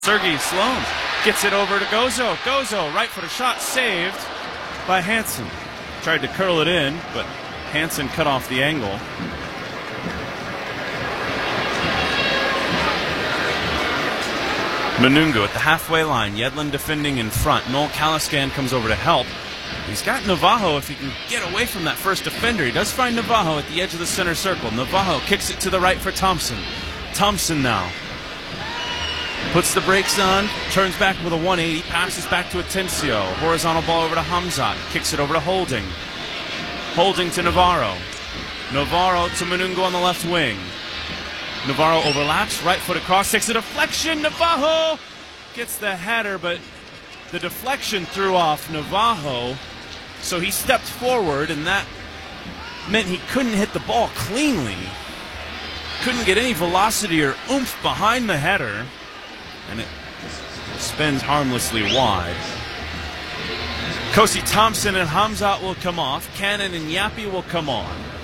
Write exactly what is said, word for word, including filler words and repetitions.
Sergei Sloan gets it over to Gozo. Gozo, right foot shot, saved by Hansen. Tried to curl it in, but Hansen cut off the angle. Manungu at the halfway line. Yedlin defending in front. Noel Kaliskan comes over to help. He's got Navajo if he can get away from that first defender. He does find Navajo at the edge of the center circle. Navajo kicks it to the right for Thompson. Thompson now puts the brakes on, turns back with a one eighty, passes back to Atencio. Horizontal ball over to Hamzat, kicks it over to Holding. Holding to Navarro. Navarro to Manungu on the left wing. Navarro overlaps, right foot across, takes a deflection. Navajo gets the header, but the deflection threw off Navajo, so he stepped forward, and that meant he couldn't hit the ball cleanly. Couldn't get any velocity or oomph behind the header, and it spins harmlessly wide. Kosi Thompson and Hamzat will come off. Cannon and Yapi will come on.